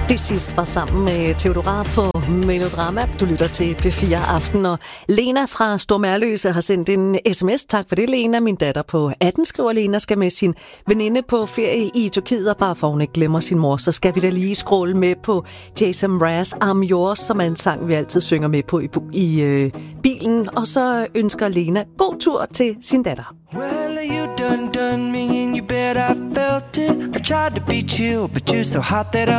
Det sidste var sammen med Theodora på Melodrama. Du lytter til P4 Aften, og Lena fra Stormærløse har sendt en sms. Tak for det, Lena. Min datter på 18, skriver Lena, skal med sin veninde på ferie i Tyrkiet, og bare for hun ikke glemmer sin mor, så skal vi da lige scrolle med på Jason Mraz, I'm Yours, som er en sang, vi altid synger med på i bilen. Og så ønsker Lena god tur til sin datter. Well, you done me and you bet I felt it. I tried to beat you, but you're so hot that